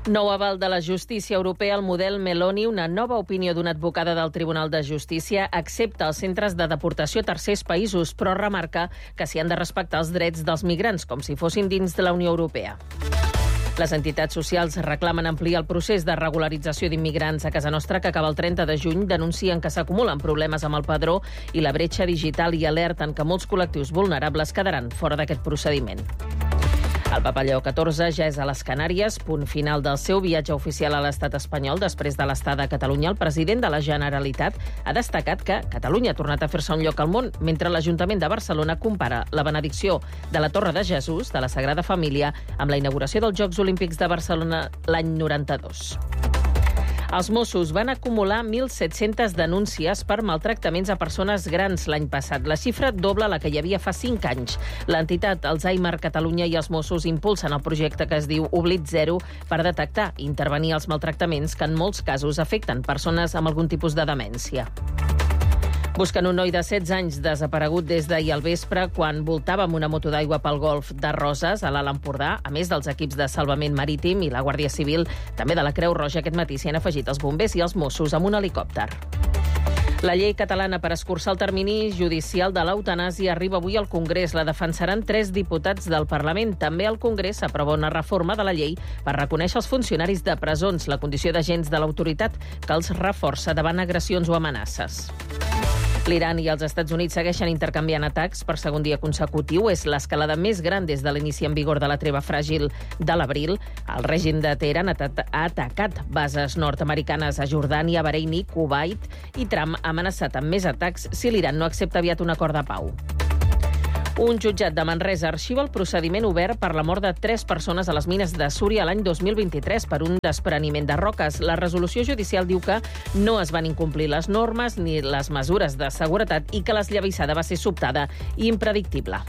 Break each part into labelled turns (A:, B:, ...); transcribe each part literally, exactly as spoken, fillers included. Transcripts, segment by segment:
A: Nou aval de la justícia europea al model Meloni. Una nova opinió d'una advocada del Tribunal de Justícia accepta els centres de deportació a tercers països, però remarca que s'hi han de respectar els drets dels migrants, com si fossin dins de la Unió Europea. Les entitats socials reclamen ampliar el procés de regularització d'immigrants a casa nostra, que acaba el trenta de juny. Denuncien que s'acumulen problemes amb el padró i la bretxa digital i alerten que molts col·lectius vulnerables quedaran fora d'aquest procediment. El Papa Lleó catorze ja és a les Canàries, punt final del seu viatge oficial a l'estat espanyol. Després de l'estada a Catalunya, el president de la Generalitat ha destacat que Catalunya ha tornat a fer-se un lloc al món, mentre l'Ajuntament de Barcelona compara la benedicció de la Torre de Jesús, de la Sagrada Família, amb la inauguració dels Jocs Olímpics de Barcelona l'any noranta-dos. Els Mossos van acumular mil set-centes denúncies per maltractaments a persones grans l'any passat. La xifra dobla la que hi havia fa cinc anys. L'entitat Alzheimer Catalunya i els Mossos impulsen el projecte que es diu Oblit Zero per detectar i intervenir els maltractaments que en molts casos afecten persones amb algun tipus de demència. Busquen un noi de setze anys desaparegut des d'ahir al vespre quan voltava amb una moto d'aigua pel golf de Roses, a l'Alt Empordà. A més dels equips de salvament marítim i la Guàrdia Civil, també de la Creu Roja, aquest matí s'hi han afegit els bombers i els Mossos amb un helicòpter. La llei catalana per escurçar el termini judicial de l'eutanàsia arriba avui al Congrés. La defensaran tres diputats del Parlament. També al Congrés s'aprova una reforma de la llei per reconèixer als funcionaris de presons la condició d'agents de l'autoritat, que els reforça davant agressions o amenaces. L'Iran i els Estats Units segueixen intercanviant atacs per segon dia consecutiu. És l'escalada més gran des de l'inici en vigor de la treva fràgil de l'abril. El règim de Teheran ha atacat bases nord-americanes a Jordània, Bahrein i Kuwait, i Trump ha amenaçat amb més atacs si l'Iran no accepta aviat un acord de pau. Un jutjat de Manresa arxiva el procediment obert per la mort de tres persones a les mines de Súria l'any dos mil vint-i-tres per un despreniment de roques. La resolució judicial diu que no es van incomplir les normes ni les mesures de seguretat i que l'esllavissada va ser sobtada i impredictible.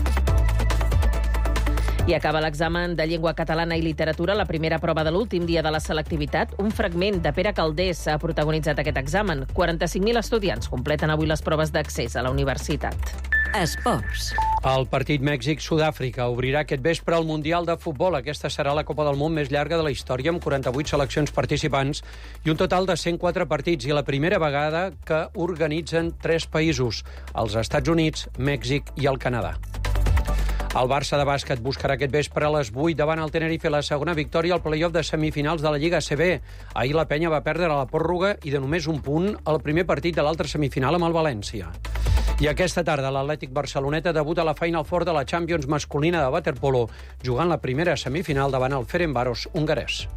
A: I acaba l'examen de llengua catalana i literatura, la primera prova de l'últim dia de la selectivitat. Un fragment de Pere Calders ha protagonitzat aquest examen. quaranta-cinc mil estudiants completen avui les proves d'accés a la universitat.
B: Esports.
C: El partit Mèxic-Sud-àfrica obrirà aquest vespre el Mundial de Futbol. Aquesta serà la Copa del Món més llarga de la història, amb quaranta-vuit seleccions participants i un total de cent quatre partits, i la primera vegada que organitzen tres països: els Estats Units, Mèxic i el Canadà. El Barça de bàsquet buscarà aquest vespre a les vuit davant el Tenerife la segona victòria al play-off de semifinals de la Lliga A C B. Ahir la penya va perdre a la pròrroga i de només un punt al primer partit de l'altra semifinal amb el València. I aquesta tarda l'Atlètic Barceloneta debuta a la Final Four de la Champions masculina de waterpolo, jugant la primera semifinal davant el Ferencváros hongarès.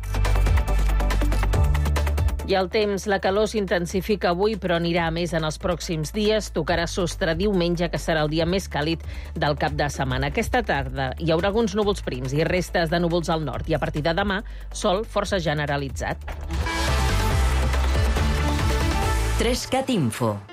A: I el temps, la calor s'intensifica avui, però anirà a més en els pròxims dies. Tocarà sostre diumenge, que serà el dia més càlid del cap de setmana. Aquesta tarda hi haurà alguns núvols prims i restes de núvols al nord, i a partir de demà, sol força generalitzat.
B: tres cat Info.